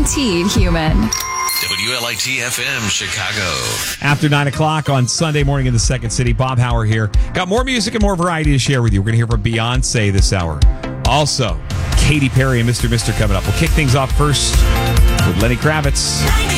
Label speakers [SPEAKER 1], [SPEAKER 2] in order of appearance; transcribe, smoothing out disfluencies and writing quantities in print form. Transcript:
[SPEAKER 1] Guaranteed human.
[SPEAKER 2] WLIT FM Chicago.
[SPEAKER 3] After 9 o'clock on Sunday morning in the Second City, Bob Hauer here. Got more music and more variety to share with you. We're going to hear from Beyonce this hour. Also, Katy Perry and Mr. Mister coming up. We'll kick things off first with Lenny Kravitz.